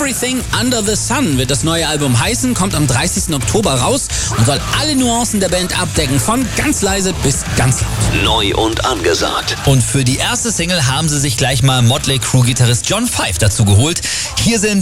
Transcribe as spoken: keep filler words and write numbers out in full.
Everything Under the Sun wird das neue Album heißen, kommt am dreißigsten Oktober raus und soll alle Nuancen der Band abdecken, von ganz leise bis ganz laut. Neu und angesagt. Und für die erste Single haben sie sich gleich mal Motley Crue-Gitarrist John Five dazu geholt. Hier sind